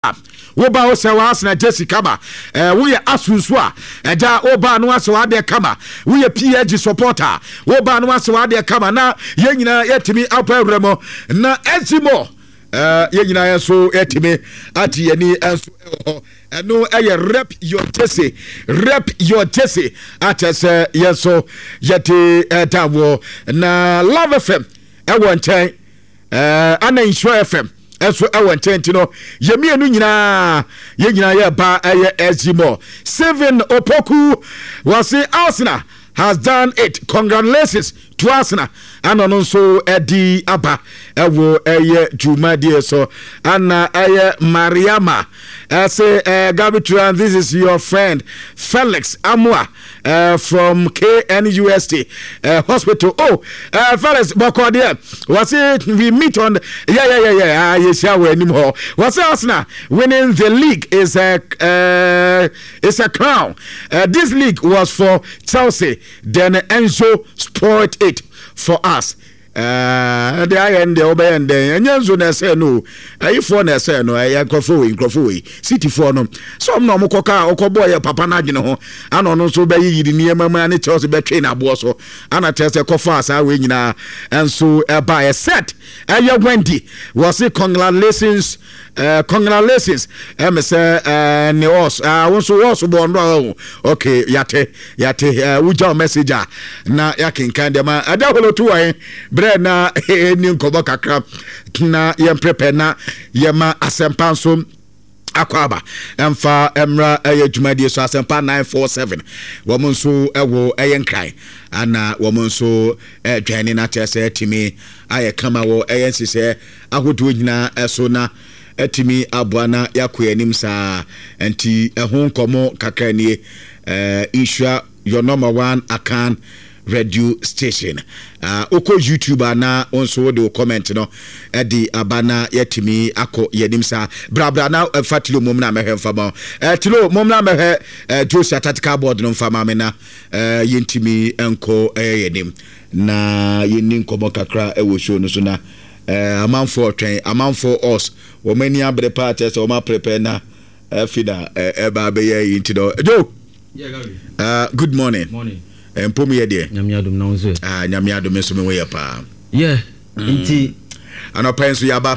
Jessica woba wo se wa Arsenal Jessica ba wo ye asunsu a eja woba no ase wa de kama wo ye PSG supporter woba no ase wa de kama na ye nyina yetimi apa awremo na ezimo ye nyina yeso yetimi ati yani enso no rep your Jesse atese yeso yete tawo na Love FM ewo nchen ana Insure FM eso ewo nchen no yemienu nyina ye nyina ye ba ezimo 7 Opoku was Arsenal has done it. Congratulations to Arsenal. And also Eddie Abba ewo Jumadi so and Mariama say Gabitran, this is your friend Felix Amwa from KNUST hospital. Felix Bokodia was it we meet on yes anymore. Was Arsenal winning the league is a crown. This league was for Chelsea, then Enzo Sport 8 for us. The end the obey and Enzo na say no. For na say no, crofo city for no. Some no mokoka okoboy papa na gine ho. Ano no so be yidi niema ne Chelsea be train abo so. Ana tell say kofa asa we nyina enso by a set. Wendy was it congratulations me say ne os wonso born okay yate uja messenger na yakinkan dem adaholo to wan bre na ni nkobo kakra na yem prepare na yema asempa so akwaba emfa emra adwumadi so asempa 947 womonso ewo eyenkran ana womonso dwane na chese timi aye kama wo eyensi ahodo nyina eso na etimi abuana yakoya nim saa enti ehon komo kakanie Insure your number one Akan radio station. Oko YouTuber na onso de comment no edi abana yetimi ako yedimsa brabra na fatilo mom na mehemfa ba tilo mom na mehe Josia tactical board no mfa ma me na yentimi enko yedim na yenin komo kakra ewo show no so na amanfo twen amanfo us wo mani abre party so ma prepare na fida eba be ye intido jo good morning Mpomi ye de nyamiadum na onzo nyamiadum so me we pa inti anopenso yaba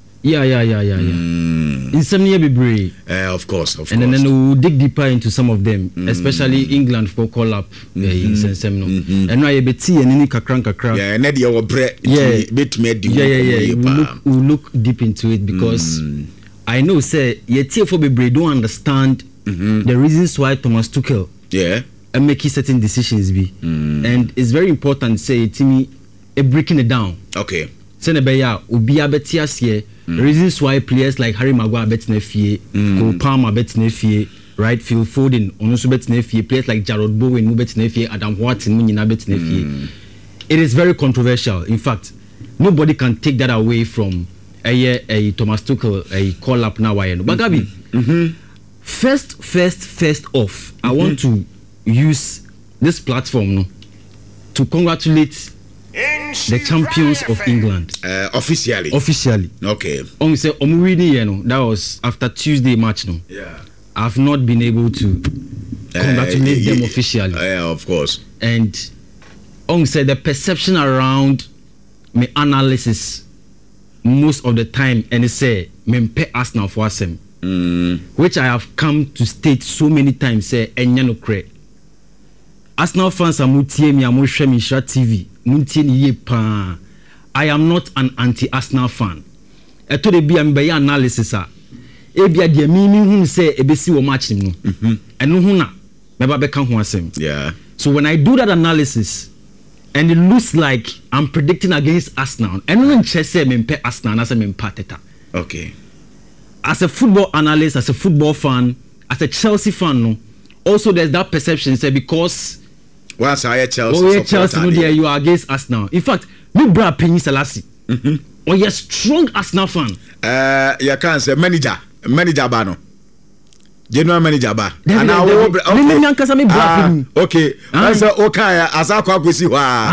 insomnia be brave of course and then we'll dig deeper into some of them especially England for call up in sensemno and no ye beti enini kakra na de wo bre bit me di we'll look deep into it because I know say ye tie for be brave don't understand the reasons why Thomas Tuchel and making certain decisions be and it's very important say to me breaking it down okay say nebeya obi abetias here reasons why players like Harry Maguire betina fie Cole Palmer betina fie right Phil Foden ono so betina fie players like Jarrod Bowen mu betina fie Adam Wharton mu nyina betina fie it is very controversial in fact nobody can take that away from a Thomas Tuchel a call up now why no Bagabi first off I want to use this platform to congratulate the champions of England officially okay on say omwini that was after Tuesday match I've not been able to congratulate them officially of course and on say the perception around my analysis most of the time and say mempe Arsenal for asem which I have come to state so many times say enya no kre Arsenal fans are mutie mi amohwe mi Insure TV muntie ni ye pa I am not an anti-Arsenal fan eto de bia me be analysis a e bia de mi hu say ebesi wo match no eno hu na me ba be ka ho asem so when I do that analysis and it looks like I'm predicting against Arsenal eno no nche say me mpe Arsenal na say me mpa Teta okay as a football analyst as a football fan as a Chelsea fan no also there's that perception say because once I Chelsea no there you are against Arsenal. In fact, me bra Penny Selassie. Or you're strong Arsenal fan. You can't say manager bano. general manager ba. Okay. Asa okay asakwa kwesi wa.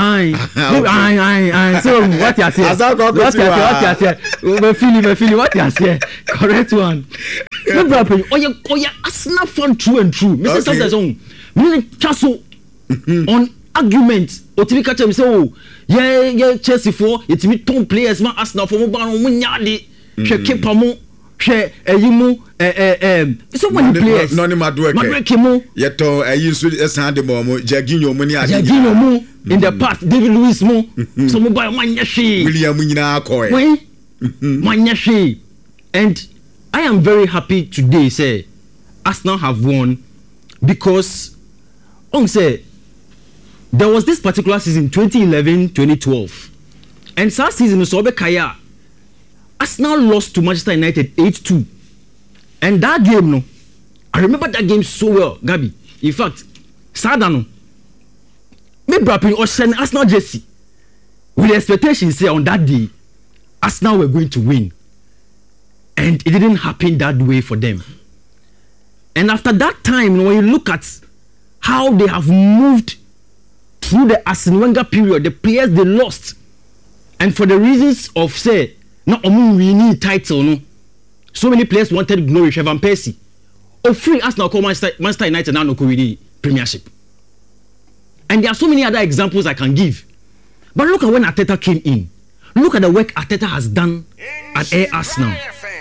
So what you say? Asakwa kwesi wa. What you say? Me feel what you say. Correct one. No problem. Oh yeah, Arsenal fan true and true. Mr. Sanders on. Me chaso on argument. Otimi catch me say oh yeah Chelsea for etimi ton players ma Arsenal for mo ba no mo nyade. Hwe keeper mo hwe eyimu so many players no ni Madueke mo yeto eyi so esande mo Jaginho mo ni ade Jaginho mo in the past David Luiz mo so mo ba manya hwe William nyina akoe manya hwe. And I am very happy today say Arsenal have won because on say there was this particular season 2011-2012 and that season so be kaya Arsenal lost to Manchester United 8-2. And that game, no, I remember that game so well, Gabi. In fact, Sadano, maybe or send Arsenal jersey with the expectation say on that day, Arsenal were going to win. And it didn't happen that way for them. And after that time, when you look at how they have moved through the Arsene Wenger period, the players they lost, and for the reasons of say, no winning title no. So many players wanted glory. Van Persie, free Arsenal call Manchester United now no win Premiership. And there are so many other examples I can give. But look at when Arteta came in. Look at the work Arteta has done at Air Arsenal.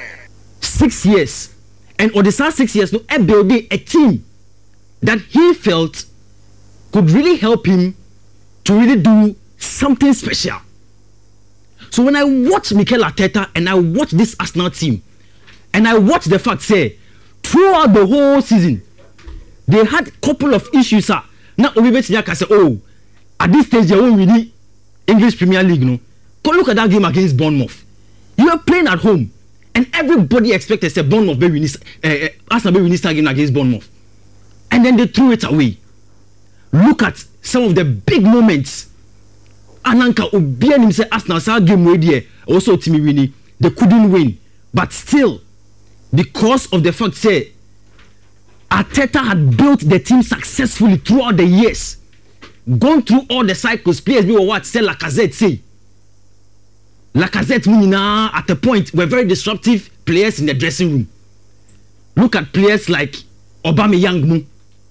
6 years, and on the last 6 years, no, building a team that he felt could really help him to really do something special. So when I watch Mikel Arteta and I watch this Arsenal team, and I watch the fact say throughout the whole season they had a couple of issues. Now Obi can say, oh, at this stage they won't win English Premier League. No, go look at that game against Bournemouth. You were playing at home, and everybody expected say Bournemouth be winning. Arsenal be winning that game against Bournemouth, and then they threw it away. Look at some of the big moments. Ananka Obianim say Arsenal sa game wey there also team winning, they couldn't win, but still because of the fact say Arteta had built the team successfully throughout the years, gone through all the cycles. Players be what say Lacazette say. Lacazette Munina at a point were very disruptive players in the dressing room. Look at players like Aubameyang.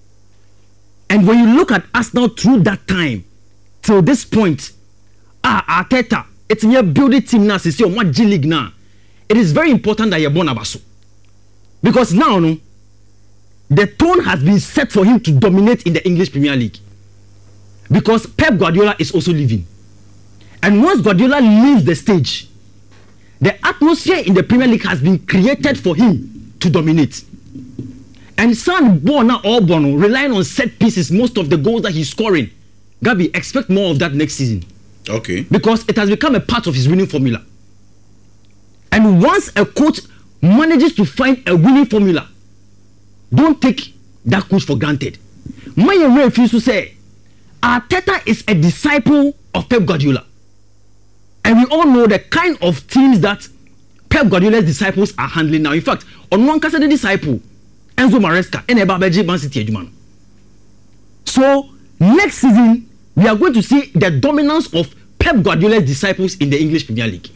And when you look at Arsenal through that time till this point, Arteta, it's in your building team now. It's your G League now. It is very important that you're born abaso, because now no, the tone has been set for him to dominate in the English Premier League. Because Pep Guardiola is also leaving, and once Guardiola leaves the stage, the atmosphere in the Premier League has been created for him to dominate. And San Bona or Bono relying on set pieces, most of the goals that he's scoring. Gabi, expect more of that next season. Okay. Because it has become a part of his winning formula. And once a coach manages to find a winning formula, don't take that coach for granted. My refuse to say Arteta is a disciple of Pep Guardiola. And we all know the kind of teams that Pep Guardiola's disciples are handling now. In fact, on one case, the disciple, Enzo Maresca, and Ebabeji Man City Edumano. So, next season, we are going to see the dominance of Pep Guardiola's disciples in the English Premier League.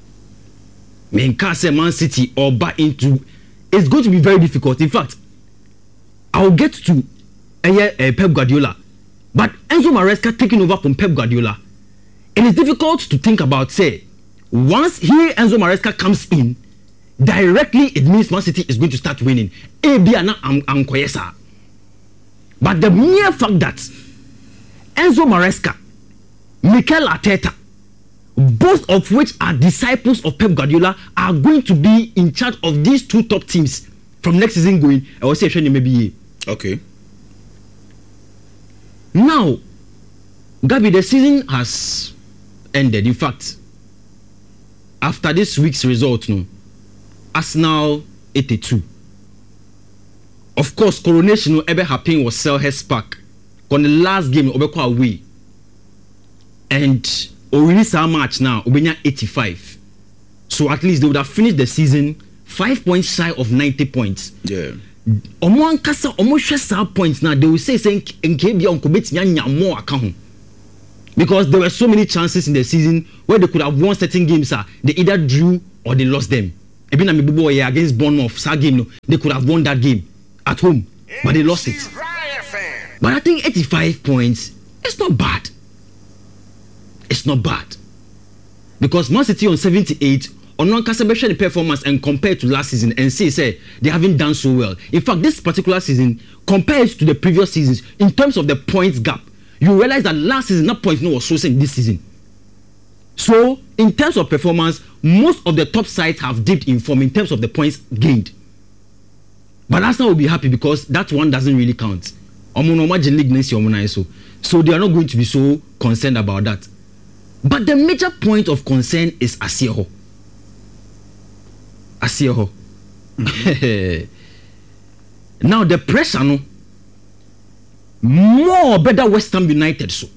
Menkase Man City or back into, it's going to be very difficult. In fact, I'll get to Pep Guardiola, but Enzo Maresca taking over from Pep Guardiola, it is difficult to think about, say, once Enzo Maresca comes in, directly it means Man City is going to start winning. But the mere fact that Enzo Maresca, Mikel Arteta, both of which are disciples of Pep Guardiola, are going to be in charge of these two top teams from next season going. I will say maybe. Okay. Now, Gabi, the season has ended. In fact, after this week's result, no, Arsenal 82. Of course, coronation no ever happened was Selhurst Park. On the last game, Obeko away. And already some match now, Obenya 85. So at least they would have finished the season 5 points shy of 90 points. Yeah. omo ankasa omo hwe points now they will say nke bia onko betimi anya more account because there were so many chances in the season where they could have won certain games they either drew or they lost them. Ebi na me boy against Bournemouth sa game no they could have won that game at home but they lost it. But I think 85 points it's not bad. It's not bad. Because Man City on 78 on the performance and compared to last season and say they haven't done so well. In fact, this particular season compared to the previous seasons in terms of the points gap, you realize that last season that point no was so same this season. So in terms of performance, most of the top sides have dipped in form in terms of the points gained. But Arsenal will be happy because that one doesn't really count. So they are not going to be so concerned about that. But the major point of concern is Asieho. Now the pressure no more better West Ham United so.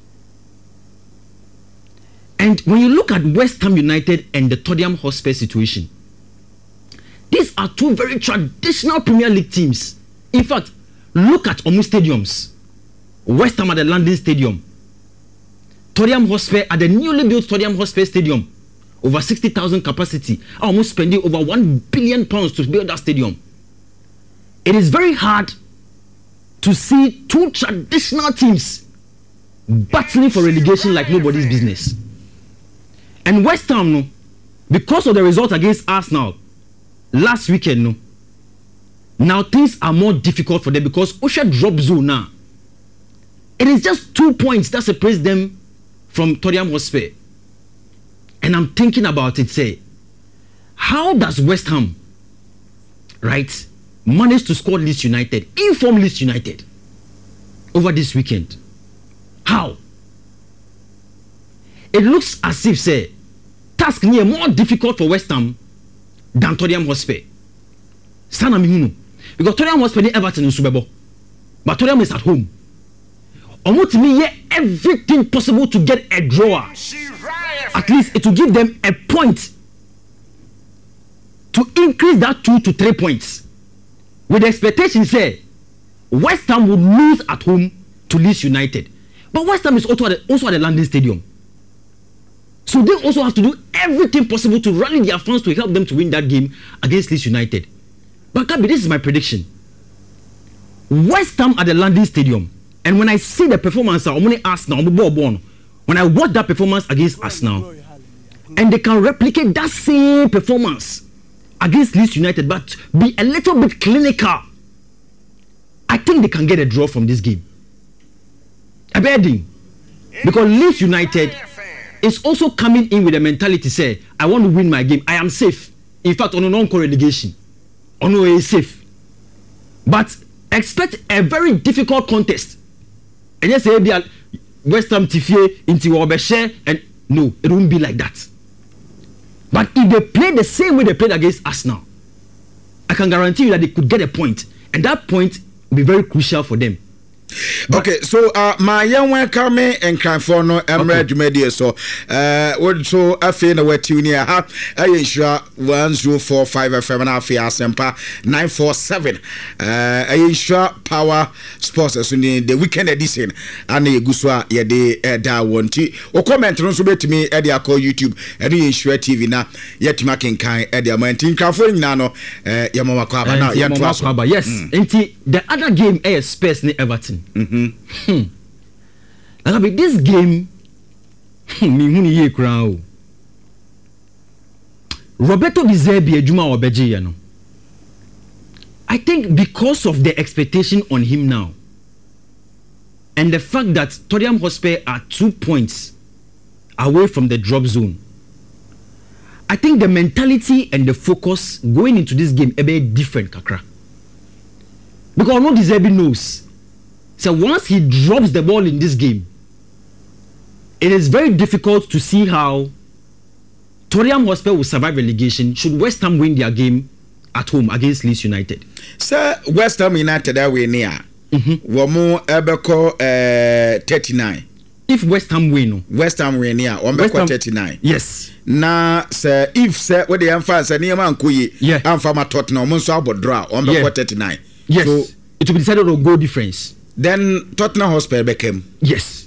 And when you look at West Ham United and the Tottenham Hotspur situation, these are two very traditional Premier League teams. In fact, look at Omu stadiums. West Ham at the London Stadium. Tottenham Hotspur at the newly built Tottenham Hotspur Stadium. Over 60,000 capacity. Almost spending over £1 billion to build that stadium. It is very hard to see two traditional teams battling for relegation like nobody's business. And West Ham, no, because of the result against Arsenal last weekend, no, now things are more difficult for them because Osha drop zone now. It is just 2 points that separates them from Tottenham Hotspur. And I'm thinking about it, say, how does West Ham, right, manage to score Leeds United, inform Leeds United over this weekend? How? It looks as if, say, task near more difficult for West Ham than Tottenham Hotspur. Sana mihunu. Because Tottenham Hotspur is Everton in Subebo. But Tottenham is at home. Omotimi everything possible to get a draw. At least it will give them a point to increase that 2 to 3 points. With the expectation, say, West Ham would lose at home to Leeds United. But West Ham is also at the London Stadium. So they also have to do everything possible to rally their fans to help them to win that game against Leeds United. But Kabi, this is my prediction. West Ham at the London Stadium. And when I see the performance of Arsenal, when I watch that performance against Arsenal, and they can replicate that same performance against Leeds United, but be a little bit clinical, I think they can get a draw from this game. Because Leeds United is also coming in with a mentality, say, I want to win my game. I am safe. In fact, on a non-relegation, on a safe. But expect a very difficult contest. And yes, West Ham Tifie into Wabeshe, and no, it won't be like that. But if they play the same way they played against Arsenal, I can guarantee you that they could get a point, and that point will be very crucial for them. Okay, so my young one coming and crying for no emerald media. So what so I feel no what you near ha I ensure 1045 FM and Afia Sempa 947 I ensure Power Sports as in the weekend edition and the Guswa ye de da wonti o comment no so betimi e de call YouTube and ensure TV na yet making kind e de amantin crafo nyina no ye mama kwa ba na ye to aso yes enti the other game is Spurs ni Everton. This game, Roberto Di Zerbi ejuma obeje no. I think because of the expectation on him now, and the fact that Tottenham Hotspur are 2 points away from the drop zone, I think the mentality and the focus going into this game a bit different, Kakra. Because no Di Zerbi knows. So once he drops the ball in this game, it is very difficult to see how Tottenham Hotspur will survive relegation should West Ham win their game at home against Leeds United. Sir, West Ham United are we near. Womo Ebeko 39. if West Ham win, yeah, on the 39. Yes. Na sir, if sir, what the fans and Niaman Kuyi, yeah, and from a Tottenham, Monso draw on the 39. Yes. So it will be decided on goal difference. Then Tottenham Hotspur became. Yes.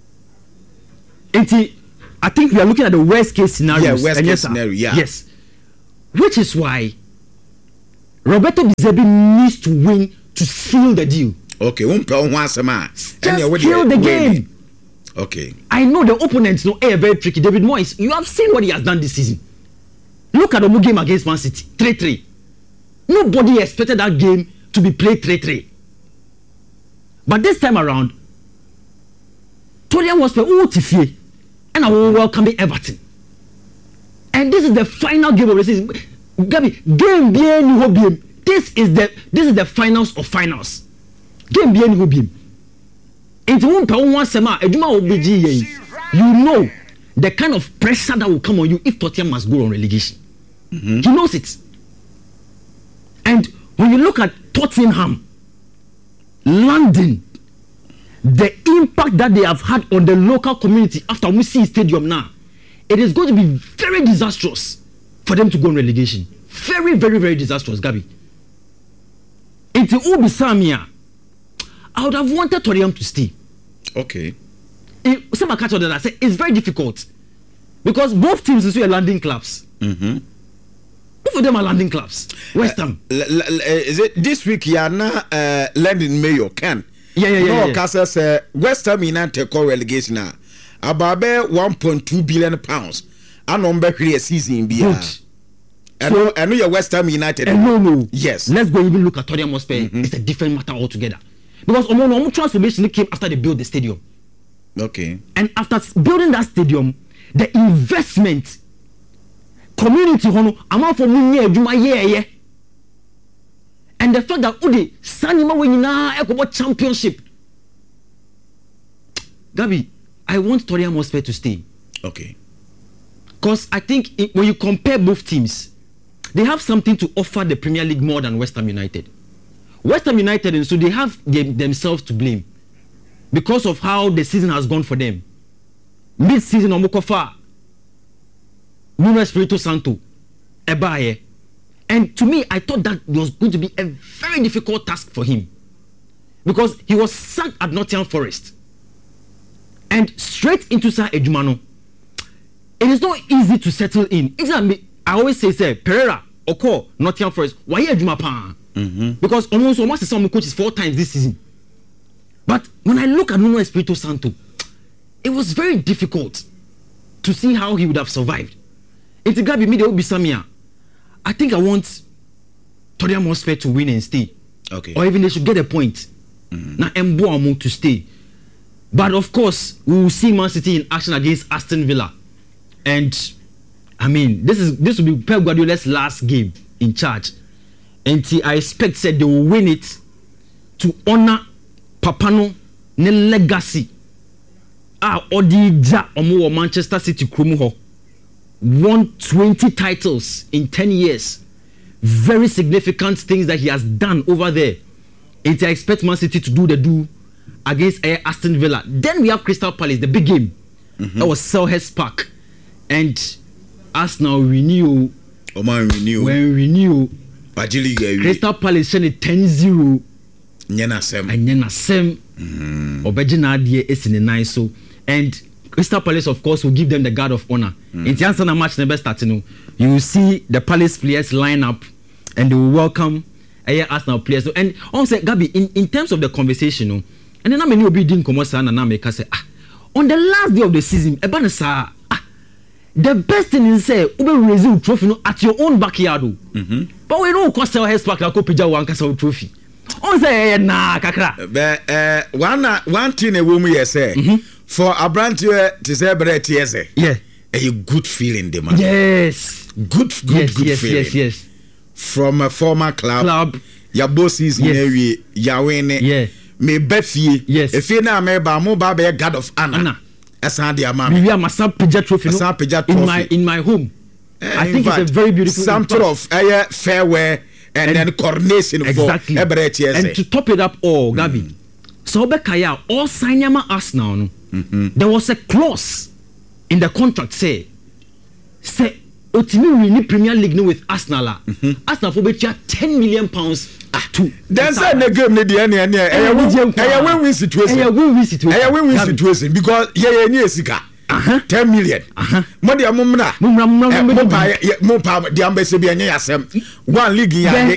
I think we are looking at the worst case scenario. Yeah, worst case scenario, yeah. Yes. Which is why Roberto De Zerbi needs to win to seal the deal. Okay, just kill the game. Okay. I know the opponents know very tricky. David Moyes, you have seen what he has done this season. Look at the game against Man City, 3-3. Nobody expected that game to be played 3-3. But this time around, Tottenham was Tifie, and I will welcome Everton. And this is the final game of the season. Gabi, game bien game. This is the finals of finals. Game bien game. Into one per one sema, eduma obiji. You know the kind of pressure that will come on you if Tottenham must go on relegation. He knows it. And when you look at Tottenham, London, the impact that they have had on the local community after we see stadium now, it is going to be very disastrous for them to go on relegation. Very, very, very disastrous, Gabi. Into Ubi Samia, I would have wanted Tottenham to stay. Okay. Some catch on that I say it's very difficult because both teams are landing clubs. Both of them are landing clubs. West Ham. Is it this week? Yeah, landing Mayo can. Yeah. Because West Ham United call relegation now. About 1.2 billion pounds. And on back here season be. I know you're West Ham United. No. Yes. Let's go even look at Tottenham Hotspur. It's a different matter altogether. Because Omo transformation came after they built the stadium. Okay. And after building that stadium, the investment community amount for money and the fact that Udi Sanima winina Ecobo championship. Gabi, I want Tottenham Hotspur to stay. Okay. Because I think when you compare both teams, they have something to offer the Premier League more than West Ham United. West Ham United, and so they have themselves to blame because of how the season has gone for them. Mid-season, Omokofa, Nuno Espirito Santo, Ebaye. And to me, I thought that was going to be a very difficult task for him because he was sacked at Nottingham Forest and straight into Sir Ejumano. It is not easy to settle in. I always say, Pereira, Oko, Nottingham Forest, why Ejuma pa? Because almost some coaches 4 times this season. But when I look at Nuno Espirito Santo, it was very difficult to see how he would have survived. It's Gabi Mide Obisamia. I think I want Tottenham Hotspur to win and stay. Okay. Or even they should get a point. Now Mboamo to stay. But of course, we will see Man City in action against Aston Villa. And I mean, this will be Pep Guardiola's last game in charge. And I expect that they will win it to honor Papano ne legacy. Odija Omo Manchester City Krumuho won 20 titles in 10 years. Very significant things that he has done over there. And I expect Man City to do against Aston Villa. Then we have Crystal Palace, the big game. That was Selhurst Park. And Arsenal renew. When renew. Crystal Palace send it 10-0. Nyenasem. Obejina die is in the nice so. And Crystal Palace, of course, will give them the guard of honor. In the answer match never starting. You will see the Palace players line up and they will welcome Arsenal players. And also, Gabi, in terms of the conversation, and then I many obedient commercial and I say, on the last day of the season, the best thing is say ube raise trophy at your own backyard. But we don't cost our heads back like Opija one castle trophy. On say na kakra. One thing a woman say for a brand to say bread yes. Yeah. A good feeling, the man. Yes. Good feeling. Yes. From a former club. Your boss is in Yahweh. Yeah. Me Befi. Yes. If you know me ba mo ba be God of honor. Asante amami. We are Masa Pija trophy. In my home. I think it's a very beautiful. Some sort of farewell and then coronation exactly. For and to top it up all, Gabi. So Bekaya all Sanyama Arsenal There was a clause in the contract say Otimi win the Premier League with Arsenal. Arsenal for better £10 million to. Then say the game a win-win situation. A win-win situation because yeah sika. 10 million. Money amumna. Mumpa the embassy be anya yasem. One league ya.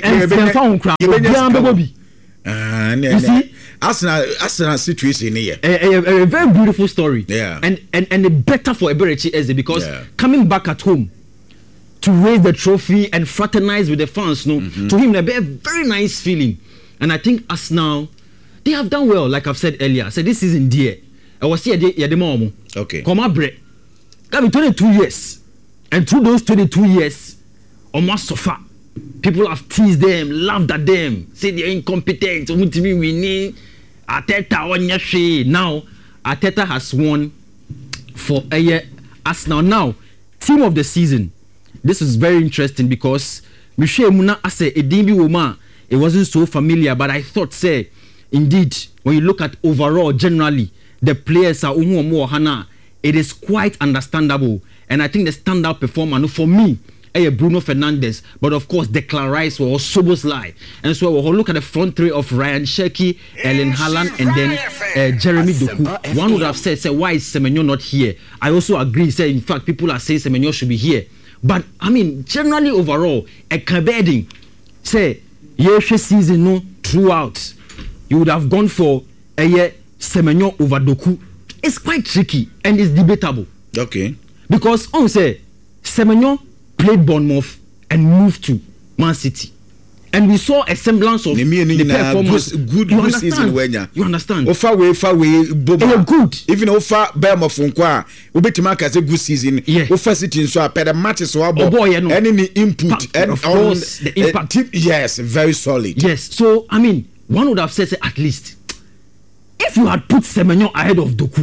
You see, Arsenal situation here. A very beautiful story. Yeah. And better for Eberechi Eze because coming back at home to raise the trophy and fraternize with the fans, to him a very nice feeling. And I think Arsenal, they have done well, like I've said earlier. I said this season dear. I was here the mom. Okay. Come on, break. Got me 22 years. And through those 22 years, almost suffer. People have teased them, laughed at them, said they're incompetent. Arteta on your shade. Now, Arteta has won for a year. Arsenal now, team of the season. This is very interesting because Michel Muna ase Edimbi Woma, it wasn't so familiar, but I thought, say, indeed, when you look at overall, generally, the players are Hana, it is quite understandable. And I think the standout performer for me, Bruno Fernandes, but of course Declan Rice or Szoboszlai. And so we'll look at the front three of Ryan Cherki, Erling Haaland, and then Jeremy Doku. One would have said, why is Semenyo not here? I also agree, say in fact people are saying Semenyo should be here. But I mean, generally overall, a cabeding, say, Yeshe season no throughout, you would have gone for a year Semenyo over Doku. It's quite tricky and it's debatable. Okay. Because on say Semenyo played Bournemouth and moved to Man City. And we saw a semblance of the performance. Good season when you understand. Offer way, Boba. Good. Even offer Bournemouth from Kwa, Ubetimaka as a good season. Yeah. Offer City so I paid a match so any input and of course the impact. Yes, very solid. Yes. So I mean, one would have said at least if you had put Semenyo ahead of Doku.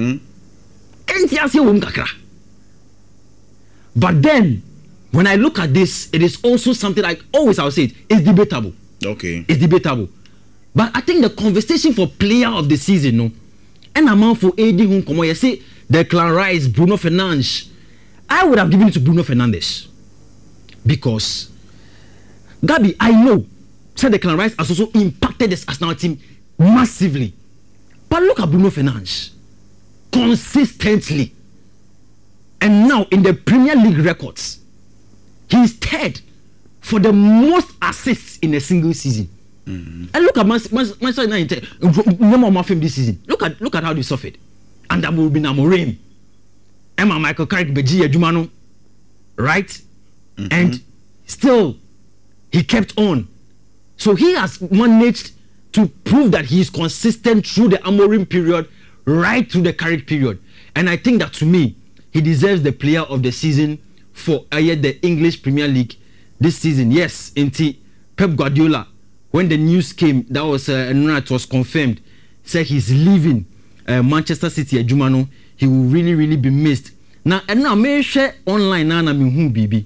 But then when I look at this, it is also something like always I'll say it's debatable. Okay. It's debatable. But I think the conversation for player of the season, no, and amount for AD whom come you say Declan Rice, Bruno Fernandes, I would have given it to Bruno Fernandes. Because Gabi, I know said Declan Rice has also impacted this Arsenal team massively. But look at Bruno Fernandes. Consistently. And now in the Premier League records, he is third for the most assists in a single season. And look at Manchester United. No more film this season. Look at how they suffered. And that will be Amorim. Emma Michael Carrick Beji Ejumano. Right? And still he kept on. So he has managed to prove that he is consistent through the Amorim period, right through the Carrick period. And I think that to me, he deserves the player of the season for the English Premier League this season. Yes, indeed. Pep Guardiola, when the news came, that was it was confirmed, said he's leaving Manchester City. Jumano, he will really, really be missed. Now, and now, may share online now. Na mi hu bibi.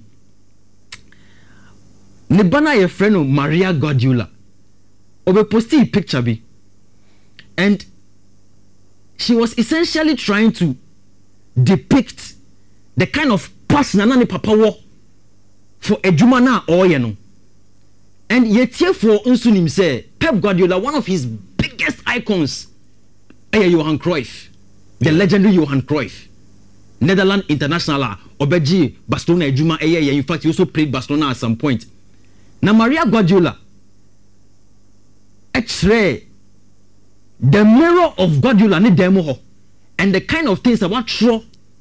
Nebana ye friend Maria Guardiola. Obe posti a picture bi, and she was essentially trying to depict the kind of person Nani Papa wo for Ejumana or no. And yet here for Unsunim say Pep Guardiola, one of his biggest icons, Johan Cruyff, the legendary Johan Cruyff, Netherlands international, Obeji Barcelona Ejuma. In fact, he also played Barcelona at some point. Now Maria Guardiola, X-ray, the mirror of Guardiola ni demo, and the kind of things about throw.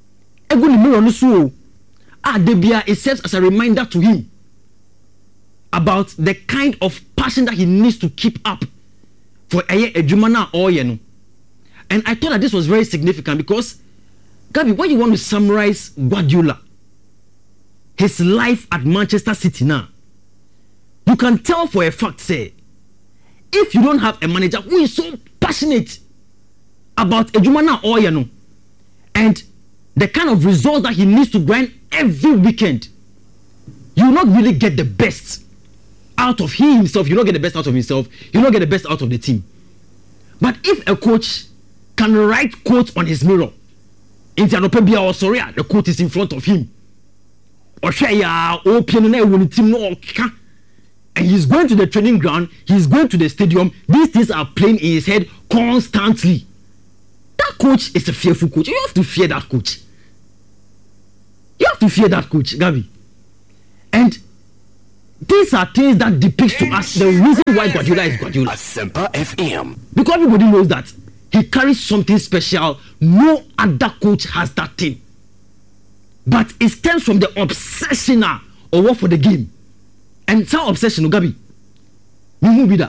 Debia, it serves as a reminder to him about the kind of passion that he needs to keep up for a Jumana or Yenu. And I thought that this was very significant because, Gabi, when you want to summarize Guardiola, his life at Manchester City now, you can tell for a fact, say, if you don't have a manager who is so passionate about Ejumana or Yenu, and the kind of results that he needs to grind every weekend, you will not really get the best out of himself. You don't get the best out of himself. You don't get the best out of the team. But if a coach can write quotes on his mirror. Into an open or sorry, the quote is in front of him. Or share open when team no, and he's going to the training ground, he's going to the stadium. These things are playing in his head constantly. That coach is a fearful coach. You have to fear that coach. You have to fear that coach, Gabby. And these are things that depicts to us the reason why Guardiola is Guardiola. Because everybody knows that he carries something special. No other coach has that thing. But it stems from the obsession or what for the game. And some obsession, Gabi. Me be that.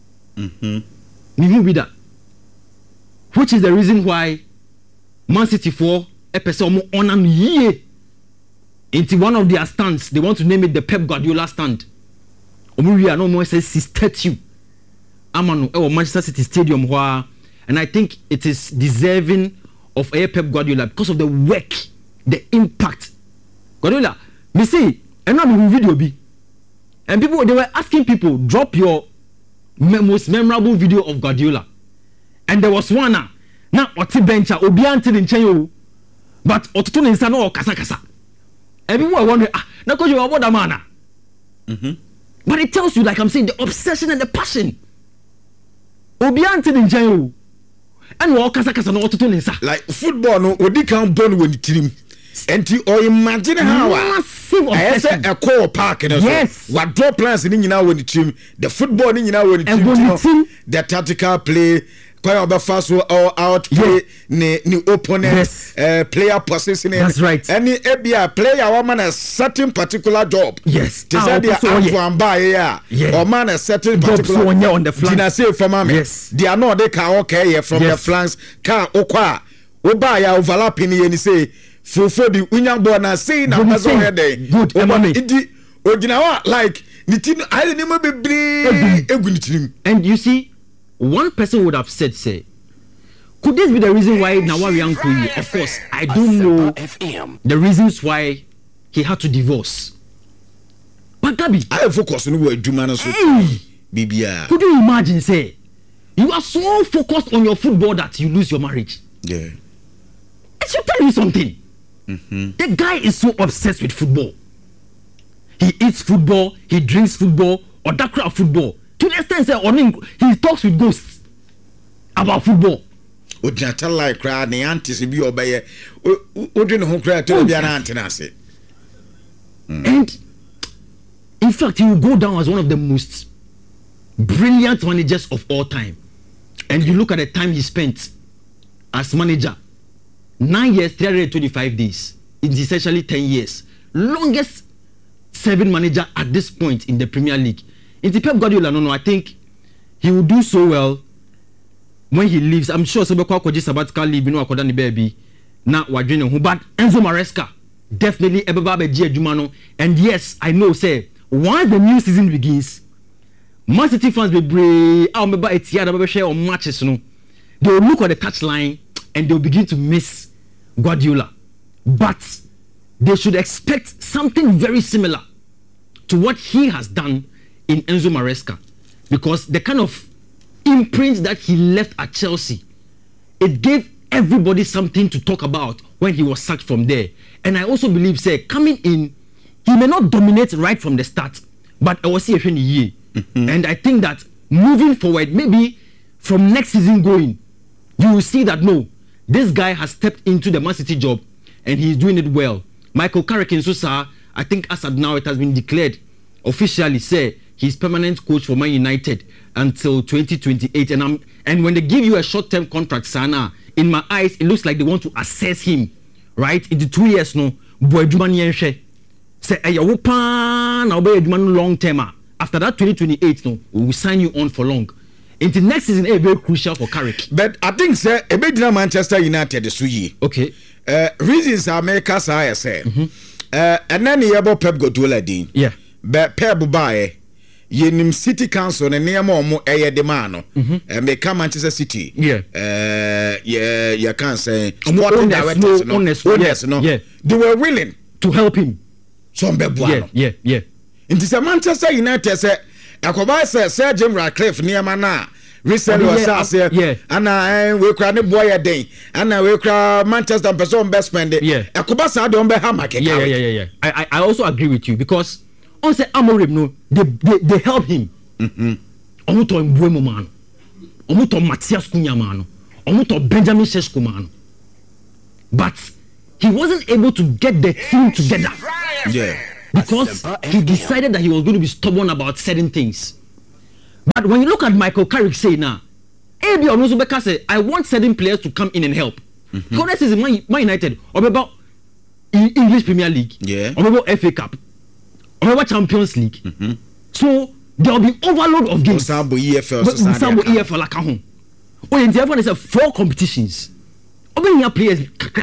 Me be that. Which is the reason why Man City for a person on an year into one of their stands. They want to name it the Pep Guardiola stand. Omuria no more says statue. Amano Manchester City Stadium where, and I think it is deserving of a Pep Guardiola because of the work, the impact. Guardiola, me see, and now the video be. And people, they were asking people, drop your most memorable video of Guardiola. And there was one now Oti Bencha, Obianti in Chenyo, but Otutun in Sano or Kasa. And people were wondering, now because you are what a man. But it tells you, like I'm saying, the obsession and the passion. Obianti in Chenyo, and walk Kasa no Otutun in Sa. Like football, no, Odi can't burn when the team. And or imagine how massive obsession. A core park and yes. What draw plans in when the team, the football in when the team, the tactical play, quite fast or out play, ni opponent, yes. Player possessing. That's right. Any ABA player woman a certain particular job. Yes. Or man a certain particular on the flank. Dina say for mommy. Yes. They are not they can okay from the flanks. Can okwa. Obaya overlapping and say. For the Unyambo na say na paso head good idi oginawa like nitin I didn't be and you see one person would have said say could this be the reason why Nawari Ankoyi, of course I don't know the reasons why he had to divorce, but Gabi I focus on where Jumana so Bibia. Could you imagine say you are so focused on your football that you lose your marriage? Yeah, I should tell you something. The guy is so obsessed with football. He eats football, he drinks football, or that crowd football. To the extent that he talks with ghosts about football. Ojata like crowd, the aunties be obey. Odin home crowd to be an antenna. And in fact, he will go down as one of the most brilliant managers of all time. And you look at the time he spent as manager. 9 years, 325 days. It's essentially 10 years. Longest serving manager at this point in the Premier League. In the Pep Guardiola, no, I think he will do so well when he leaves. I'm sure Sobekwa Koji sabbatical leave, you know, Akodani baby. Now, but Enzo Maresca, definitely Ebebabe Jumano. And yes, I know, say, once the new season begins, Man City fans will be remember it's here, they share on matches, you know. They will look at the touchline and they'll begin to miss Guardiola. But they should expect something very similar to what he has done in Enzo Maresca. Because the kind of imprint that he left at Chelsea, it gave everybody something to talk about when he was sacked from there. And I also believe, say, coming in, he may not dominate right from the start, but I will see a year. And I think that moving forward, maybe from next season going, you will see that no, this guy has stepped into the Man City job and he's doing it well. Michael Carrick in Sosa, I think as of now it has been declared officially, say he's permanent coach for Man United until 2028. And when they give you a short-term contract, Sana, in my eyes, it looks like they want to assess him, right? In the 2 years, no, boy, say, long term. After that 2028, no, we will sign you on for long. Into next season, very crucial for Carrick. But I think, sir, a bit Manchester United is suyi. Okay. Reasons are make us I say. And then you have Pep Guardiola din. Yeah. But Pep Bubaye, Yenim City Council and near more demano. And they come Manchester City. Yeah. You can't say. Honest, no. Yeah. They were willing to help him. Some Yeah. Into Manchester United say. Akoba say Sir Jim Ratcliffe near mana recently was say and we cry ne boy den and we cry Manchester person best spend it Ekoba sa don be ha market yeah I also agree with you because on say Amorim no they help him omuto Mbuemo man omuto Matthias Cunha man omuto Benjamin Sesko man but he wasn't able to get the team together because he decided that he was going to be stubborn about certain things. But when you look at Michael Carrick say now, AB Onozubeka say I want certain players to come in and help. Because this is Man United or about English Premier League, or about FA Cup, or about Champions League. So there will be overload of games. Sambo EFL like home. When everyone is 4 competitions, your players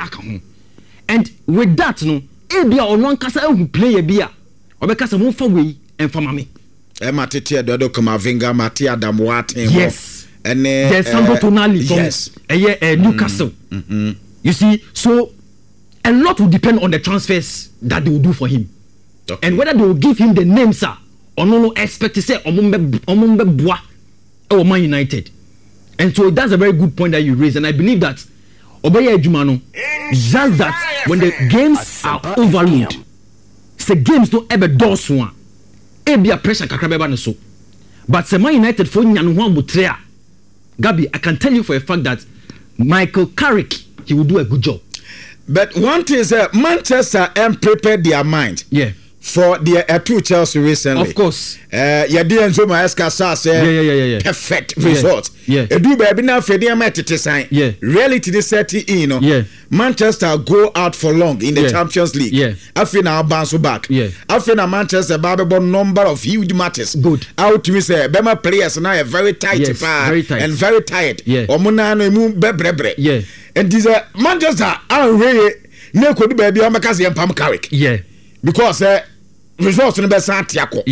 and with that no, AB Onozubeka who play a beer or because move away and for mommy. Matete Dodo Kamavinga, Matia Damwate. Yes. And there's Sandro Tonali from Newcastle. You see, so a lot will depend on the transfers that they will do for him. And whether they will give him the name, sir, or no expect to say Omumbe Bois or Man United. And so that's a very good point that you raised. And I believe that Obeye Jumano, just that when the games are overloaded, the games don't ever do one. Be a pressure kakra so but Man United for nyanwa mutrea Gabi, I can tell you for a fact that Michael Carrick he will do a good job. But one thing is Manchester prepared their mind for their 2 Chelsea recently. Of course. Enzo Maresca say perfect result. Edu baby na fedi am tete sign. Reality dey set in Manchester go out for long in the Champions League. After now bounce back. After now Manchester babebo number of huge matches. Good. Out to me say Bema players now are very tight, and very tired. Omuna no emu bebrebre. And this Manchester are really ne kodu baby am ka say Pam Carrick. Because results no be Santiago.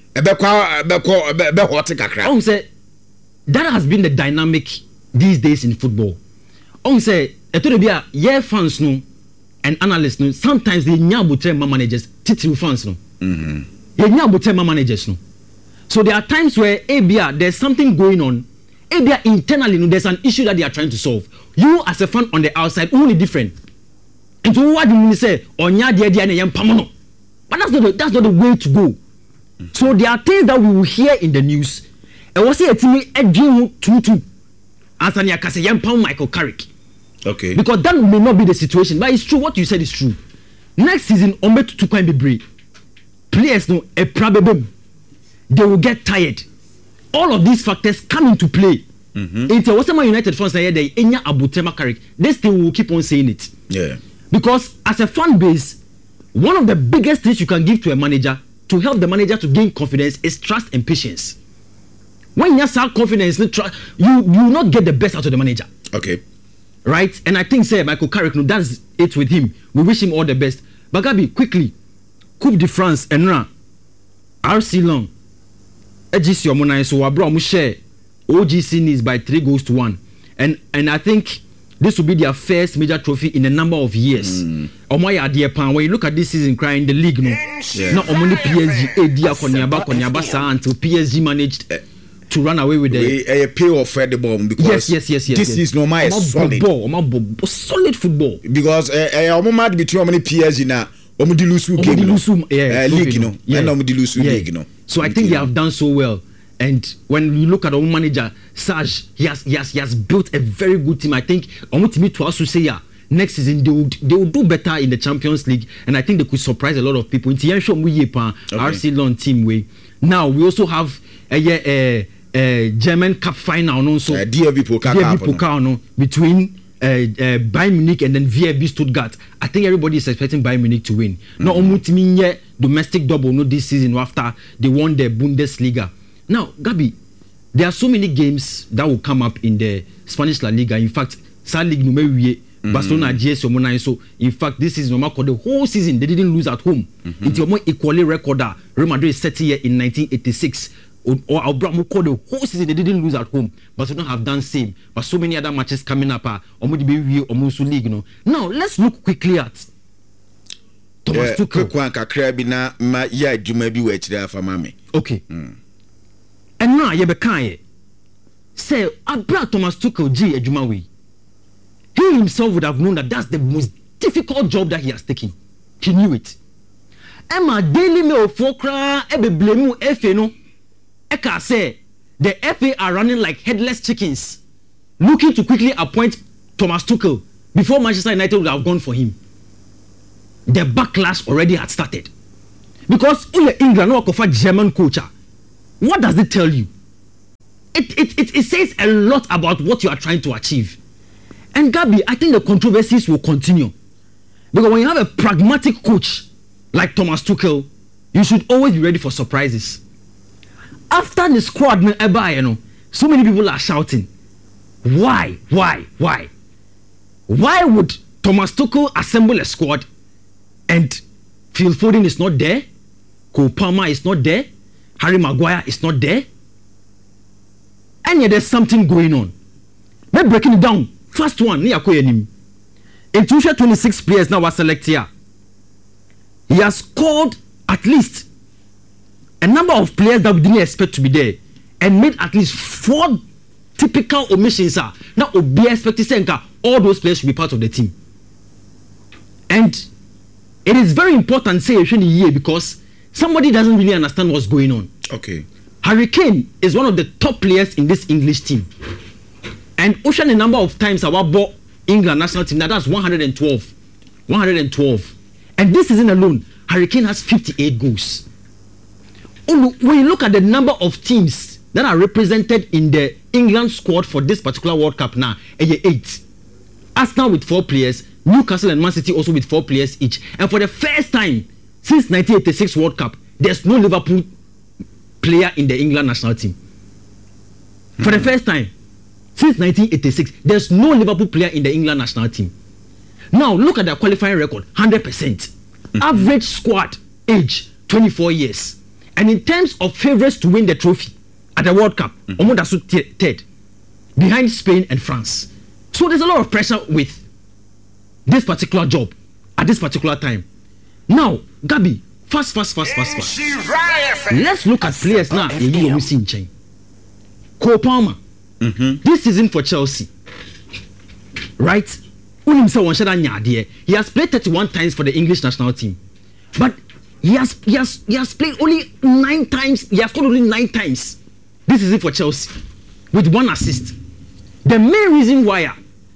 That has been the dynamic these days in football. On say fans no and analysts no sometimes they nyabutre managers titiri fans no. They nyabutre managers no. So there are times where there's something going on. Internally no, there's an issue that they are trying to solve. You as a fan on the outside only different. And so what do you say? Onya dia na yem pamono. But that's not the way to go. So there are things that we will hear in the news. And we say a team edging 2-2. Anthony Akase Yampam Michael Carrick. Okay. Because that may not be the situation. But it's true. What you said is true. Next season, Ombe to can be brave. Players know a problem. They will get tired. All of these factors come into play. It's a Man United fans say they Enya Abutema Carrick. This thing will keep on saying it. Because as a fan base, one of the biggest things you can give to a manager to help the manager to gain confidence is trust and patience. When you have confidence, you will not get the best out of the manager. Okay. Right? And I think, say, Michael Carrick, no, that's it with him. We wish him all the best. But Gabi, quickly, Coupe de France, Enra, RC Long, EGC Omonai, so Abra share OGC needs by 3-1. And I think this will be their first major trophy in a number of years. When you look at this season crying the league, no, not only PSG, until PSG managed to run away with the pay off the ball because yes. This is normal solid football. Because might between many PSG now. League. So I think they have done so well. And when you look at our manager, Saj, he has built a very good team. I think to also say next season they will do better in the Champions League, and I think they could surprise a lot of people. RC Lon team way. Now we also have a German Cup final also. DFB Pokal between Bayern Munich and then VfB Stuttgart. I think everybody is expecting Bayern Munich to win. Not only domestic double this season after they won the Bundesliga. Now, Gabi, there are so many games that will come up in the Spanish La Liga. In fact, Barcelona, GS, so in fact, this is normal. The whole season they didn't lose at home. It's more equally record. Real Madrid set here in 1986. Or Abraham called the whole season they didn't lose at home. Barcelona have done same. But so many other matches coming up. Almost league. Now let's look quickly at Thomas Tuchel. Okay. And now you say Abra Thomas Tuchel G Ejumawi. He himself would have known that that's the most difficult job that he has taken. He knew it. Emma Daily Mail Fokra Ebe Blemu FA no. Eka say the FA are running like headless chickens, looking to quickly appoint Thomas Tuchel before Manchester United would have gone for him. The backlash already had started. Because England no offer German coach. What does it tell you? It says a lot about what you are trying to achieve. And Gabi, I think the controversies will continue. Because when you have a pragmatic coach like Thomas Tuchel, you should always be ready for surprises. After the squad, so many people are shouting, why? Why would Thomas Tuchel assemble a squad and Phil Foden is not there, Cole Palmer is not there, Harry Maguire is not there, and yet there's something going on? Let's breaking it down. First one, in 26 players now were selected here. He has called at least a number of players that we didn't expect to be there and made at least 4 typical omissions. Now, we expect to say all those players should be part of the team. And it is very important say year because somebody doesn't really understand what's going on. Okay. Harry Kane is one of the top players in this English team. And Ocean a number of times I bought England national team. Now that's 112. 112. And this season alone, Harry Kane has 58 goals. When you look at the number of teams that are represented in the England squad for this particular World Cup now, 8. Arsenal with 4 players, Newcastle and Man City also with 4 players each. And for the first time since 1986 World Cup, there's no Liverpool player in the England national team. For the first time since 1986, there's no Liverpool player in the England national team. Now, look at their qualifying record, 100%. Average squad age, 24 years. And in terms of favourites to win the trophy at the World Cup, Omodasu third, behind Spain and France. So there's a lot of pressure with this particular job at this particular time. Now, Gabi, fast. Let's look at players now in the Cole Palmer. This season for Chelsea, right? He has played 31 times for the English national team, but he has played only 9 times. He has scored only 9 times this season for Chelsea, with 1 assist. The main reason why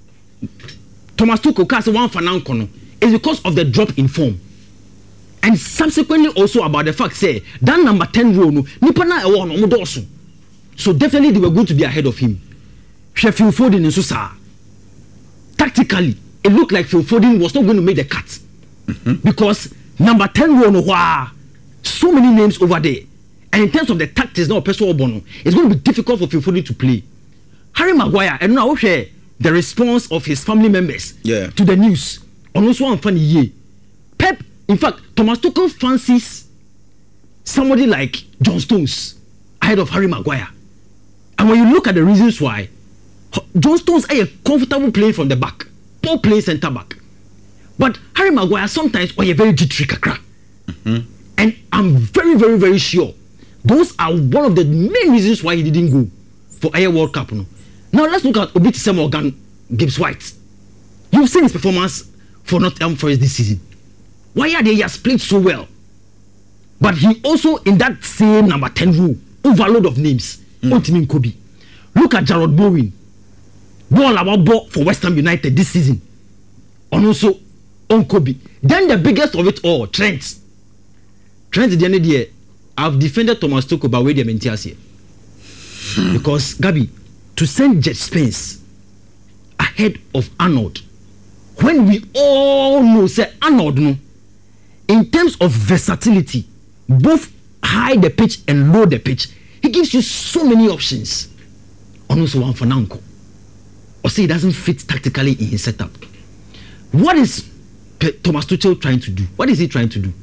Thomas Tuchel cast one for Nankono is because of the drop in form, and subsequently also about the fact say that number 10 role no nipa na ewo no modoso. So definitely they were going to be ahead of him. Phil Foden and Susa. Tactically, it looked like Phil Foden was not going to make the cut. Because number 10 role, so many names over there. And in terms of the tactics, now personal bono, it's going to be difficult for Phil Foden to play. Harry Maguire, and now share the response of his family members to the news. On also one funny year. Pep, in fact, Thomas Tuchel fancies somebody like John Stones ahead of Harry Maguire. And when you look at the reasons why, John Stones are comfortable playing from the back, poor playing centre back. But Harry Maguire sometimes are very jittery kakra. And I'm very, very, very sure those are one of the main reasons why he didn't go for a World Cup. No? Now let's look at Obiti Morgan Gibbs White. You've seen his performance for Nottingham Forest this season. Why are they? He has played so well. But he also in that same number 10 role, overload of names. Ultimate Kobe. Look at Jarrod Bowen. Ball about ball for West Ham United this season. And also on Kobe. Then the biggest of it all, Trent. Trent, the end of the year, I've defended Thomas Tuchel by way the Mentias here. Because Gabi, to send Jet Spence ahead of Arnold, when we all know, say Arnold, no, in terms of versatility, both high the pitch and low the pitch, he gives you so many options. And also one for Nanko. Or say he doesn't fit tactically in his setup. What is Thomas Tuchel trying to do? What is he trying to do?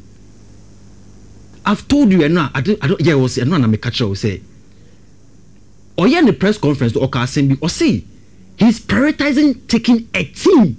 I've told you, I don't yeah, I was I'm a catcher will say. Or in the press conference to Oka Assembly, or say he's prioritizing taking a team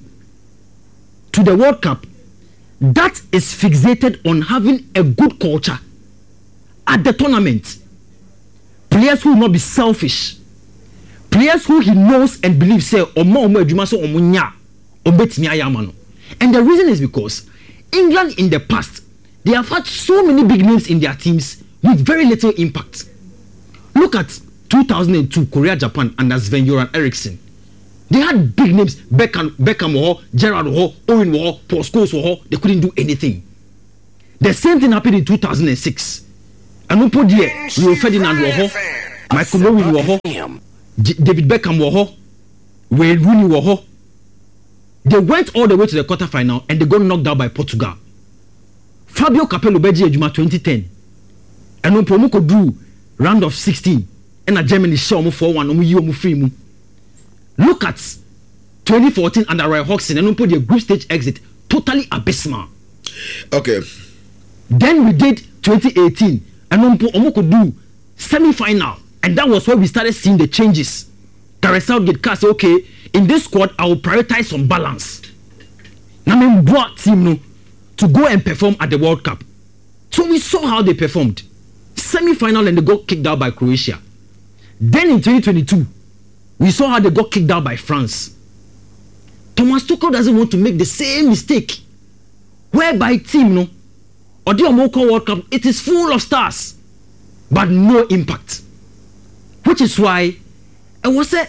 to the World Cup that is fixated on having a good culture at the tournament. Players who will not be selfish. players who he knows and believes say omo adwuma so omo nya obetimi ayama no. And the reason is because England in the past, they have had so many big names in their teams with very little impact. Look at 2002 Korea Japan under Sven-Göran Eriksson. They had big names, Beckham, Gerrard, Owen, Paul Scholes, they couldn't do anything. The same thing happened in 2006. And we put here, Rio Ferdinand, Michael Owen, David Beckham, Wayne Rooney, they went all the way to the quarterfinal and they got knocked out by Portugal. Fabio Capello Beji Ejuma 2010. And when Pomoko drew round of 16 and Germany show 4-1 look at 2014 under Roy Hodgson and put the group stage exit totally abysmal. Okay. Then we did 2018 and Omoko do semi-final and that was where we started seeing the changes. Gareth Southgate cast okay, in this squad I will prioritize some balance. Now I brought team to go and perform at the World Cup. So we saw how they performed. Semi-final and they got kicked out by Croatia. Then in 2022, we saw how they got kicked out by France. Thomas Tuchel doesn't want to make the same mistake. Whereby team or the Omoko World Cup, it is full of stars, but no impact. Which is why I was say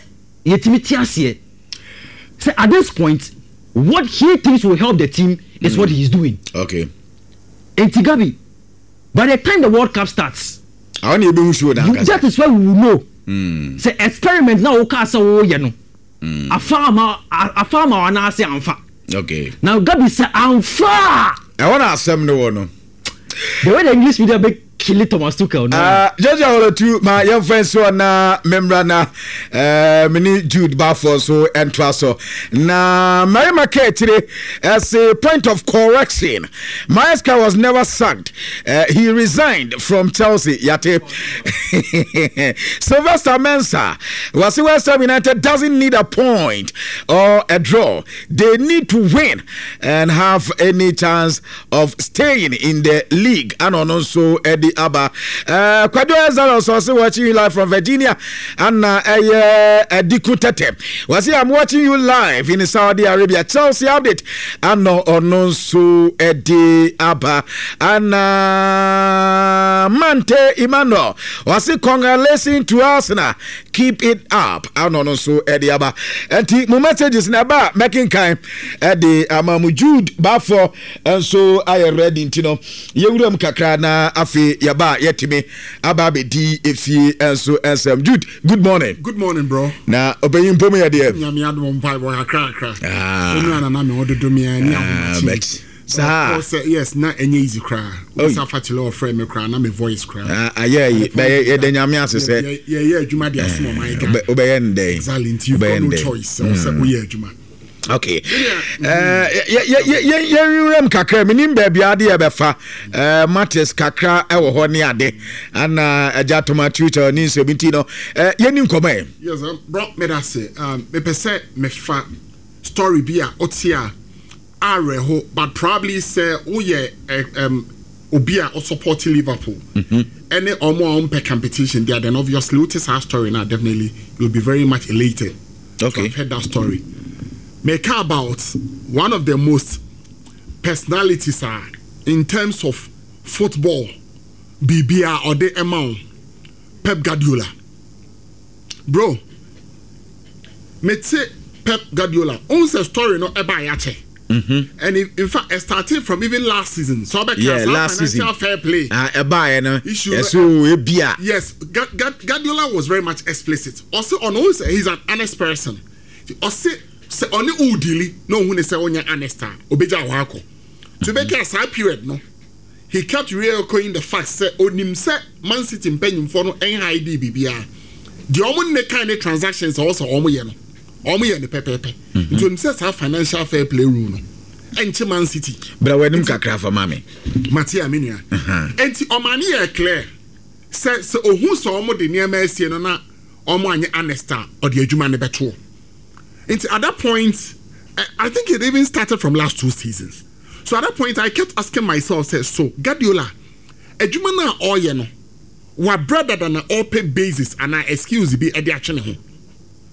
at this point, what he thinks will help the team is what he is doing. Okay. And Tigabi, by the time the World Cup starts, that is where we will know. Say experiment now a farmer and I say amfa. Okay. Now Gabi say amfa. I want to ask them no. The way the English media be kill Thomas Tuchel. Jaja all two my young friends so na membrana mini Jude Bafo so entwa so na Mary Marquet today as a point of correction. Maesca was never sacked. He resigned from Chelsea. Yate Sylvester Mensah was West Ham United doesn't need a point or a draw. They need to win and have any chance of staying in the league. And also Eddie Abba Kwado Ezara also watching you live from Virginia and Diku Tete was I'm watching you live in Saudi Arabia. Chelsea update and also Eddie Abba and Mante Emmanuel was congratulating to Arsenal, keep it up and also Eddie Abba and the messages never making kind Eddie Amamujud Bafo and so I ready you know Yewuram kakra na afi yaba yetime ababe di efi enso ensem Jude. Good morning. Good morning, bro. Na obeyin pomo ya de nyame adom mpai bo kakra enu ana na me ododo me ani bet sa yes na enye easy cry so fatilo frame me cry na me voice cry aye be de nyame asese yeah adwuma de asem my guy obeyen dey excellent you got no choice so say we adwuma. Okay. Rem kakra minim baby ade e befa Matthias kakra e wo ho ne ade ana aja tomato tutor ni 17 no yeni nkoma yes bro me da say me pese me fa story bi a otia are ho but probably say oye obi a support Liverpool any omo pe competition there then obviously what is our story now definitely you'll be very much elated. Okay. I've heard that story. Make about one of the most personalities are in terms of football BBR or the amount Pep Guardiola. Bro, me say Pep Guardiola owns a story no eba yache. And in fact, it started from even last season. So last season, fair play. Yes, Guardiola was very much explicit. Also, on also he's an honest person. Also, say only udili no when say onya honest obeja wako. To make a side period no. He kept reechoing the fact say onim say Man City mpanyim for no NID BBR. The omo ne kind of transactions also omo ye no. Omo ye ne pepepe. To him say financial fair play rule no. Enti Man City. But when him kakra for mame. Matia menua. Enti omani ye clear. Say ohun so omo de niam asie no na omo anye honest or the adwuma ne beto. At that point, I think it even started from last 2 seasons. So at that point, I kept asking myself, so Guardiola, adwuma na oye no, wa brother than an all-pay basis and I excuse be edi action ho.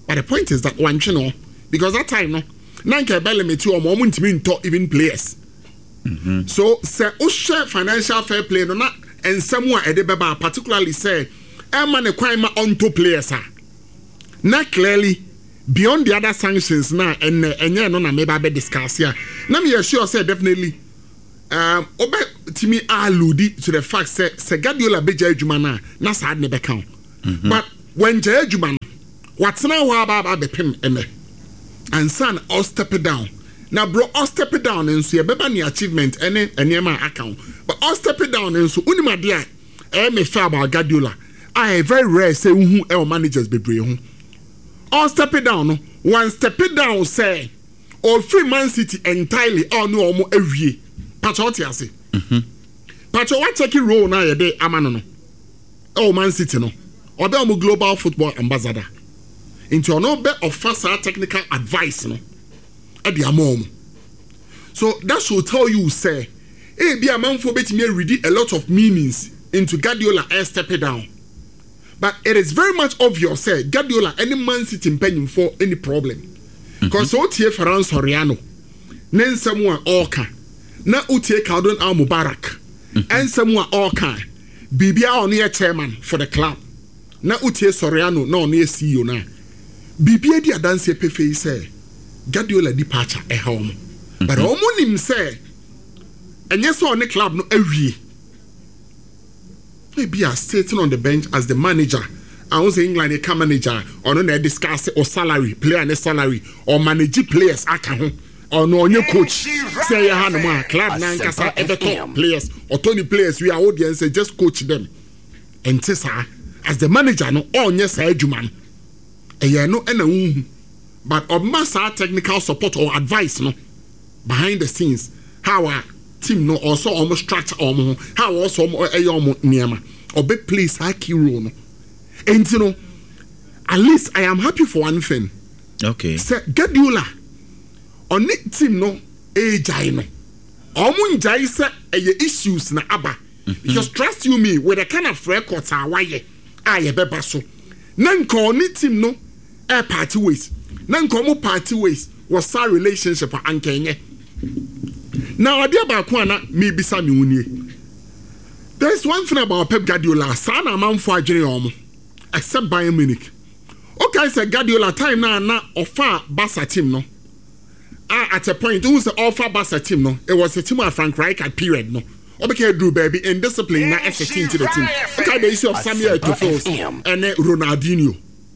But the point is that one channel, because that time no nanka Bellamy to or moment to even players. So say share financial fair play no not and somewhere at the baba particularly say man a crime onto players not clearly beyond the other sanctions now and yeah no na maybe discuss here. Now me sure say definitely obe timi allude to the fact say Guardiola beja adwuma na sad ne be count. But when je adwuma what's now wa be pem eme and son all step it down. Now bro all step it down and so ye beba ni achievement any my account. But all step it down and so unima dia me fair about Guardiola. I very rare say who our managers bebre hu. All step it down no one step it down say or free Man City entirely all no omo awie. Patriotic ase. Patriotic what take role na ye dey amano no. Oh Man City no. Or be omo global football ambassador. Into no be offer technical advice no. At the amom. So that should tell you say be a man for betting me read a lot of meanings into Guardiola air step it down. But it is very much obvious say Guardiola any Man City penning for any problem. Because Otie Ferran Soriano, Nen Samoa Orca, na Utie Caldon Al Mubarak, and Samoa Orca, Bibia on near chairman for the club. Na Utie Soriano no near CEO na. Bibia dia dance pefe say Guardiola departure a home. But omonim say and yes on the club no every maybe are sitting on the bench as the manager. I was England a manager or no discuss or salary, player and salary or manage players aka or no new coach say ya hanuma club na nkasa ebeto players or 20 players we are audience say just coach them. And sir as the manager no all yes adwuma no no ena but obmasa technical support or advice no behind the scenes how our team no also almost structure how also niema or be place a key role no. And you know, at least I am happy for one thing. Okay. Say Guardiola on it team no jai no. Jai say issues na aba. Because trust you me with the kind of records are why I beba so. Nan ko ni team no party ways. Nan ko mo party ways was our relationship ankenye. Now idea ba ko na me bisa me unie. There's one thing about Pep Guardiola, sana man for adwene except Bayern Munich. Okay, say Guardiola time na offer Barca team no. At a point, who's the offer Barca team no? It was a team of Frank Rijkaard period no. Okay, Drew baby in discipline na S team to the team. Okay, the issue of Samuel Eto'o and Ronaldinho.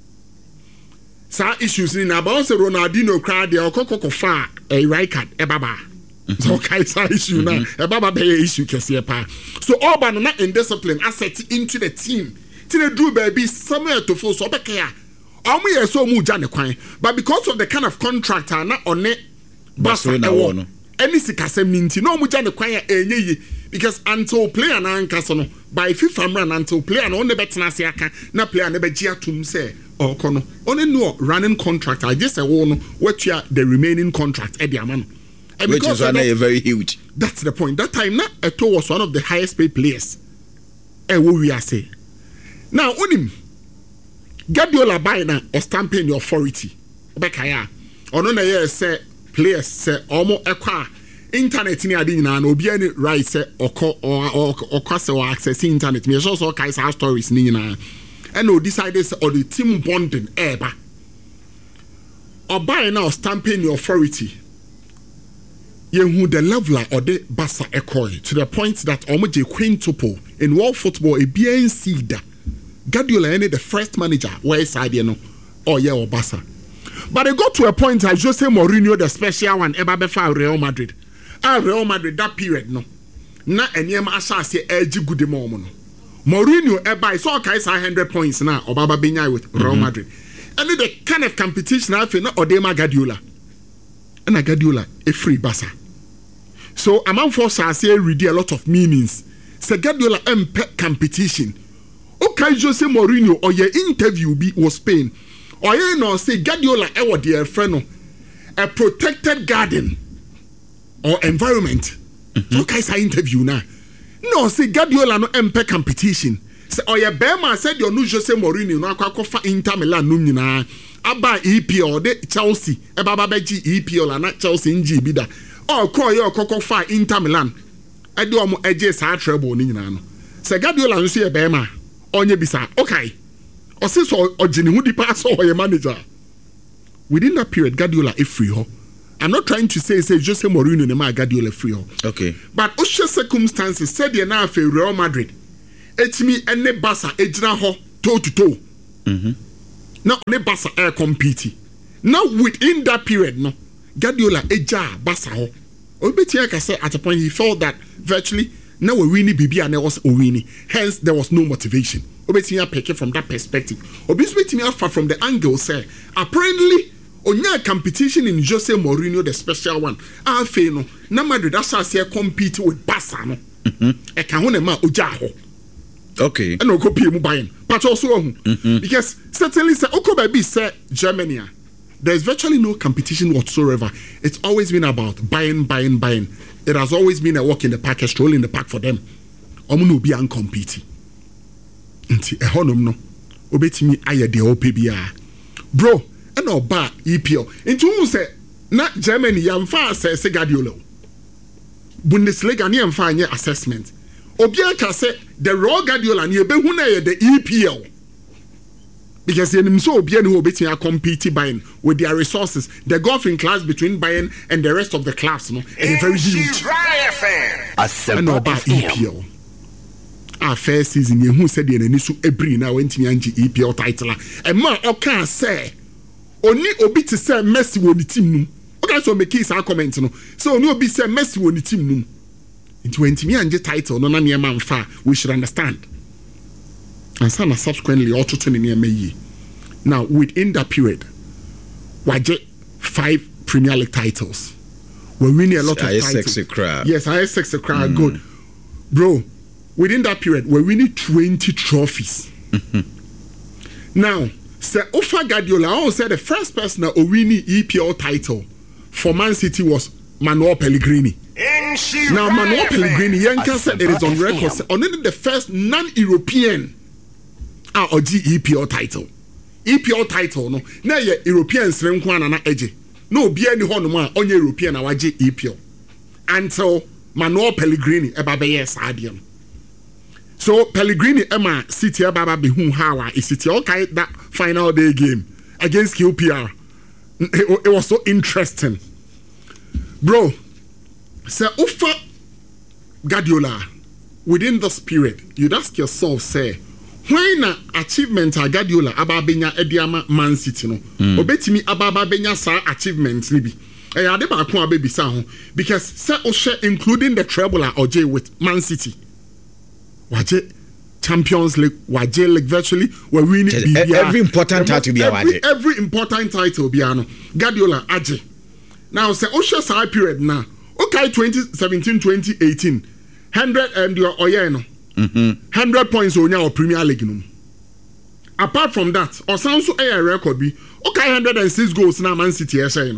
Sa issues ni na ba say Ronaldinho crowd dey okoko fa Rijkaard ebaba. So okay, sa issue na ebaba be issue kese pa. So Orban na in discipline asset into the team. Drew baby Samuel Eto'o so obekaya omo so mu ja ne kwan but because of the kind of contract na on it Barcelona any sikasem ninti no mu ja ne kwan enye because until player na anka no by FIFA run until player no ne betena se aka na player ne be gi atum say okono only no running contract I just say no what you are the remaining contract e dia man and which is very huge. That's the point. That time na Eto'o was one of the highest paid players what we are say. Now, unim Guardiola buy na or stamping the authority. Bekaya. Ono na ye say players say omo ekwa internet ni adi na obi any right say oko or say or access internet. Me also kai sa stories ni na. And no decided say or the team bonding eba. Or buy na or stamping the authority. Who the leveler or the Barca ekoi to the point that omo je quintuple in world football a BNC da. Guardiola any the first manager where side you know or Barca. But they got to a point as Jose Mourinho the special one ever before Real Madrid. Real Madrid that period no. Na enyema asa say edge good momo no. Mourinho eba so kai 100 points now Obaba Benya with Real Madrid. And the kind of competition I feel na Odema Guardiola. And a Guardiola a free Barca. So among force I say read a lot of meanings. Say Guardiola competition. Okay, Jose Mourinho or your interview was Spain. Or you know say Guardiola ever dear friend a protected garden or environment. Okay, say interview now. No, say Guardiola no MP competition. or your Bema said your new Jose Mourinho no akwa Inter Milan no nyina aba EPL de Chelsea e baba beji EPL na Chelsea nji bida o call your fa Inter Milan e de omo eje sa treble ni nyina no se Guardiola nso ye Bema onye bisa okay o se so ogini hu di pass so your manager within that period Guardiola e free ho. I'm not trying to say Jose Mourinho ne ma Guardiola free ho. Okay. But oshe circumstances said ye na fe Real Madrid etimi ene Barca ejina ho toe to toe. Now ne Barca air compete. Now within that period no Guardiola eja Barca ho. Obeti ka say at a point he felt that virtually now we winning bibi and was winning. Hence there was no motivation. Obeti pick it from that perspective. Obeti me far from the angle say apparently onya competition in Jose Mourinho the special one. Afa no na Madrid asase compete with Barca no. E ka ho na ma oja ho. Okay. And go pay mu buying. But also because certainly say Okoba be say Germany there's virtually no competition whatsoever. It's always been about buying. It has always been a walk in the park, a stroll in the park for them. Omo no be uncompete. Nti e honom no obetimi aye de opebia. Bro, and oba EPL. Nti who say na Germany yamfa say Guardiola. Bundesliga ni yamfa anye assessment. Obia ka say the raw Guardiola ni ebehu na ye the EPL. Because you so Obia who between compete buying with their resources. The golfing class between Bayern and the rest of the clubs, no, is very huge. And about EPL. Our first season, you who said the Nisu Ebri now went to EPL title. And ma okay say only obi to say Messi won the team. Okay, so make his comment no. So only obi say Messi won the team no. Into when me and the title no na near man far, we should understand. And some subsequently also to near me. Now within that period, we get 5 Premier League titles. We're winning a lot of titles. Yes, I 6 crowd good. Bro, within that period, we're winning 20 trophies. Now, Sir Ofa Guardiola also said the first person that winning EPL title for Man City was Manuel Pellegrini. Now, Manuel Pellegrini, Yanka said it is on record, only the first non-European or EPL title. EPL title, no. Now, Europeans, na eje. No, be any honor on European, or EPL. Until Manuel Pellegrini, Ebabeye Sadium. So, Pellegrini, Emma, City, Ababa, Behum, Hawa, is City, okay, that final day game against QPR. It was so interesting. Bro, say, Ufa Guardiola, within this period, you'd ask yourself, say, when achievement a Guardiola ababenya ediama Man City no obetimi ababenya sa achievements ni bi e ade ba ko abebisa ho because say o share including the treble oje with Man City waje Champions League waje league virtually we winning every important title be waje every important title be ano Guardiola aje now say o share sa period na okay 2017-2018 100 and your oye no 100 points on your Premier League. No. Apart from that, or sounds so a record be okay 106 goals now Man City.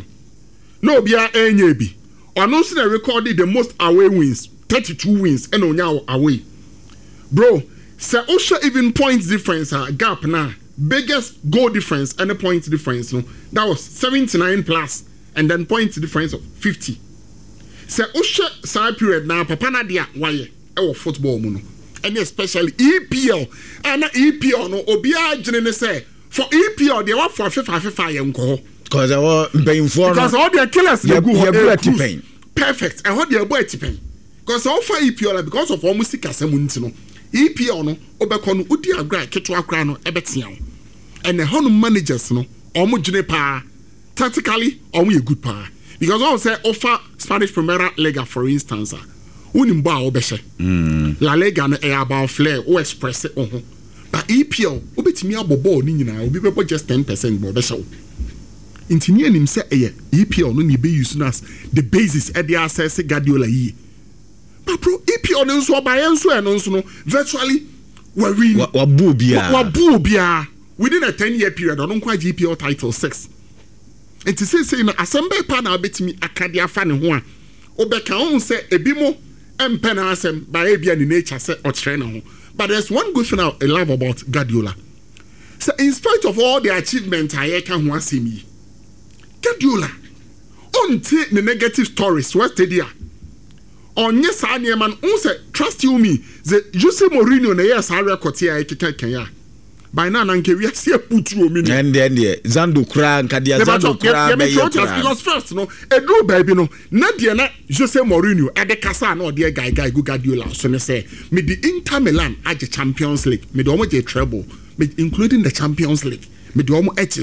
No, be a NAB. Or no, see the recorded the most away wins 32 wins and on your away. Bro, say Osha even points difference gap now. Biggest goal difference and a point difference. No, that was 79 plus and then points difference of 50. Say Osha side period now, Papa Nadia, why our football mono. And especially EPL and EPL no obia jene say for EPL they want for FIFA yanko because I want paying for because all their killers they go pain perfect and how they boy tipen because all for EPL because of almost kasamunti no EPL no obekọ no udi agra keto akra no ebetia and the honum managers no omo jene pa tactically omo ye good pa because all say offer Spanish Primera Liga for instance unimba obeshe La Liga na about flair o express it but EPL obetimi abobo ni nyina obi bebo just 10% bo obeshe intini anim say EPL no ni be use as the basis e dey access Guardiola yi but bro EPL no so ba yen so e no so no virtually we win wabu bia within a 10-year period on kwa EPL title 6 it is say na assembly pa na obetimi akadia fa ne ho a obeka on say ebimo empena asem ba ebia ni nature say o kire na ho But there's one good thing I love about Guardiola. So in spite of all the achievements I can want see me, Guardiola, on take the negative stories, what's the idea? On yes, I man, on say trust you me, the Jose Mourinho na yes, I record here, I can. By now, we are see put you me. And then Zando Kran, Kadia Zando Kran, because first, no, a draw baby, no, not the na Jose Mourinho at the Casa, no, dear guy, Guardiola. So they say, me the Inter Milan at the Champions League, me the almost a treble, including the Champions League, me the almost